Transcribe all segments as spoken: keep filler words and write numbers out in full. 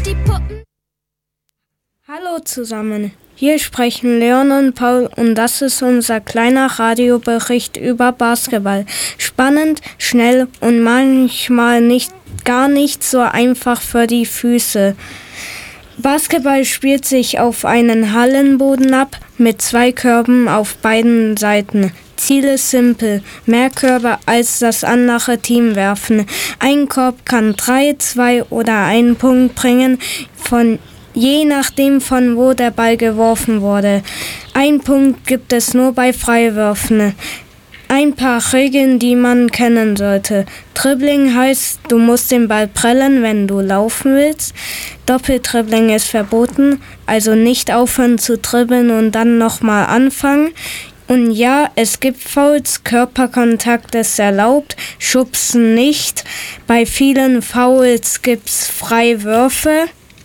Hallo zusammen, hier sprechen Leon und Paul und das ist unser kleiner Radiobericht über Basketball. Spannend, schnell und manchmal nicht, gar nicht so einfach für die Füße. Basketball spielt sich auf einen Hallenboden ab mit zwei Körben auf beiden Seiten. Ziel ist simpel, mehr Körbe als das andere Team werfen. Ein Korb kann drei, zwei oder einen Punkt bringen, von je nachdem von wo der Ball geworfen wurde. Ein Punkt gibt es nur bei Freiwürfen. Ein paar Regeln, die man kennen sollte. Dribbling heißt, du musst den Ball prellen, wenn du laufen willst. Doppeldribbling ist verboten, also nicht aufhören zu dribbeln und dann nochmal anfangen. Und ja, es gibt Fouls, Körperkontakt ist erlaubt, Schubsen nicht. Bei vielen Fouls gibt's Freiwürfe.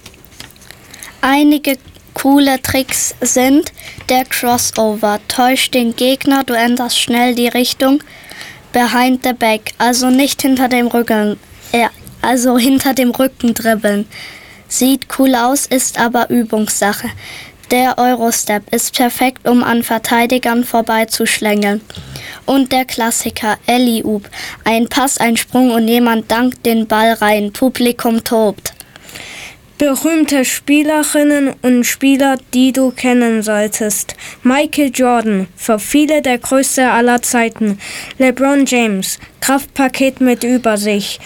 Einige coole Tricks sind der Crossover. Täusch den Gegner, du änderst schnell die Richtung. Behind the back, also nicht hinter dem Rücken, äh, also hinter dem Rücken dribbeln. Sieht cool aus, ist aber Übungssache. Der Eurostep ist perfekt, um an Verteidigern vorbeizuschlängeln. Und der Klassiker Alley-Oop. Ein Pass, ein Sprung und jemand dankt den Ball rein. Publikum tobt. Berühmte Spielerinnen und Spieler, die du kennen solltest. Michael Jordan, für viele der größte aller Zeiten. LeBron James, Kraftpaket mit Übersicht.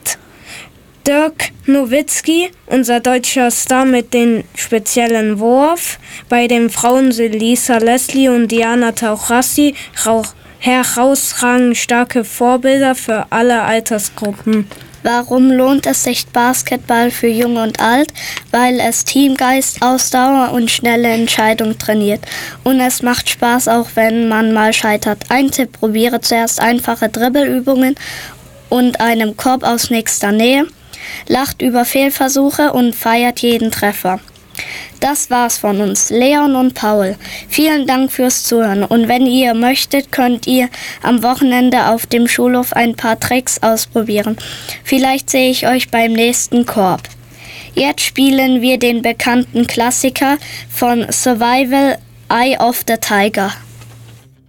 Dirk Nowitzki, unser deutscher Star mit dem speziellen Wurf. Bei den Frauen sind Lisa Leslie und Diana Taurasi herausragend starke Vorbilder für alle Altersgruppen. Warum lohnt es sich Basketball für Jung und Alt? Weil es Teamgeist, Ausdauer und schnelle Entscheidung trainiert. Und es macht Spaß, auch wenn man mal scheitert. Ein Tipp, probiere zuerst einfache Dribbelübungen und einem Korb aus nächster Nähe. Lacht über Fehlversuche und feiert jeden Treffer. Das war's von uns, Leon und Paul. Vielen Dank fürs Zuhören und wenn ihr möchtet, könnt ihr am Wochenende auf dem Schulhof ein paar Tricks ausprobieren. Vielleicht sehe ich euch beim nächsten Korb. Jetzt spielen wir den bekannten Klassiker von Survival, Eye of the Tiger.